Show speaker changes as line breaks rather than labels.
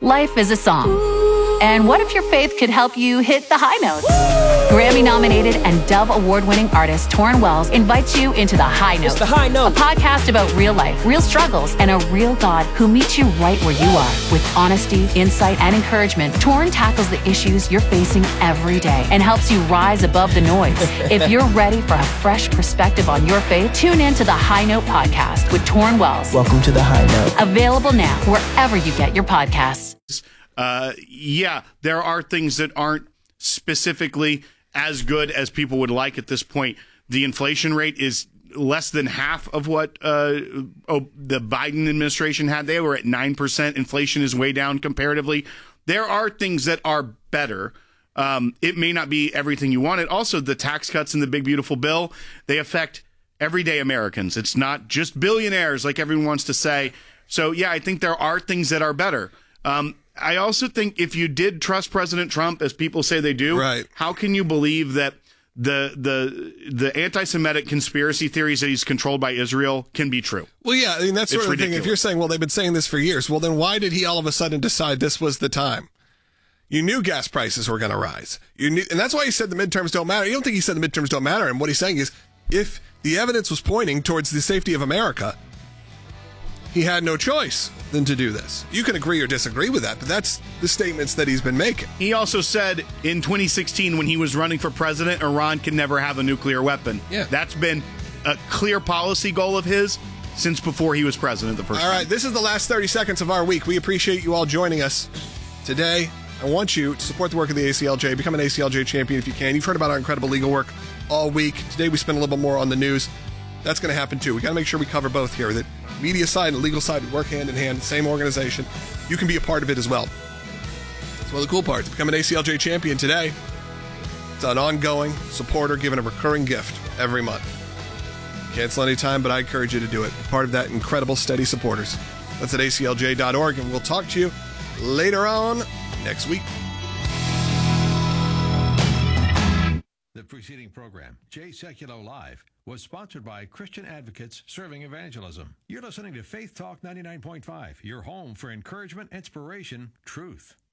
Life is a song. And what if your faith could help you hit the high notes? Grammy-nominated and Dove Award-winning artist Torrin Wells invites you into The High Note.
It's The High Note.
A podcast about real life, real struggles, and a real God who meets you right where you are. With honesty, insight, and encouragement, Torrin tackles the issues you're facing every day and helps you rise above the noise. If you're ready for a fresh perspective on your faith, tune in to The High Note podcast with Torrin Wells.
Welcome to The High Note.
Available now wherever you get your podcasts.
There are things that aren't specifically as good as people would like at this point. The inflation rate is less than half of what the Biden administration had. They were at 9%. Inflation is way down comparatively. There are things that are better. It may not be everything you wanted. Also, the tax cuts in the big, beautiful bill, they affect everyday Americans. It's not just billionaires like everyone wants to say. So, yeah, I think there are things that are better. I also think if you did trust President Trump, as people say they do,
right,
how can you believe that the anti-Semitic conspiracy theories that he's controlled by Israel can be true?
Well, yeah, I mean, that's sort of the thing. If you're saying, well, they've been saying this for years, well, then why did he all of a sudden decide this was the time? You knew gas prices were going to rise. You knew, and that's why he said the midterms don't matter. You don't think he said the midterms don't matter. And what he's saying is, if the evidence was pointing towards the safety of America, he had no choice than to do this. You can agree or disagree with that, but that's the statements that he's been making.
He also said in 2016 when he was running for president, Iran can never have a nuclear weapon.
Yeah.
That's been a clear policy goal of his since before he was president the first time.
All right, this is the last 30 seconds of our week. We appreciate you all joining us today. I want you to support the work of the ACLJ. Become an ACLJ champion if you can. You've heard about our incredible legal work all week. Today we spent a little bit more on the news. That's going to happen too. We got to make sure we cover both here. That media side and the legal side work hand in hand, same organization. You can be a part of it as well. That's one of the cool parts. Become an ACLJ champion today. It's an ongoing supporter given a recurring gift every month. Cancel anytime, but I encourage you to do it. Part of that incredible steady supporters. That's at aclj.org, and we'll talk to you later on next week.
The preceding program, Jay Sekulow Live, was sponsored by Christian Advocates Serving Evangelism. You're listening to Faith Talk 99.5, your home for encouragement, inspiration, truth.